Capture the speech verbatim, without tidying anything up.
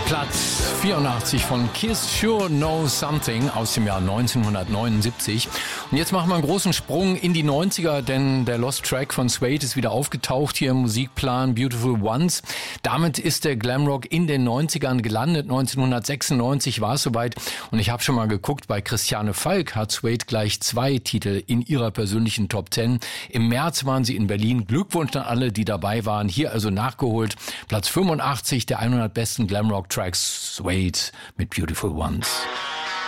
Platz vierundachtzig von Kiss Sure Know Something aus dem Jahr neunzehnhundertneunundsiebzig. Und jetzt machen wir einen großen Sprung in die neunziger, denn der Lost Track von Suede ist wieder aufgetaucht hier im Musikplan Beautiful Ones. Damit ist der Glamrock in den neunzigern gelandet. neunzehnhundertsechsundneunzig war es soweit. Und ich habe schon mal geguckt, bei Christiane Falk hat Suede gleich zwei Titel in ihrer persönlichen Top Ten. Im März waren sie in Berlin. Glückwunsch an alle, die dabei waren. Hier also nachgeholt. Platz fünfundachtzig der hundert besten Glamrock Tracks, Suede mit Beautiful Ones.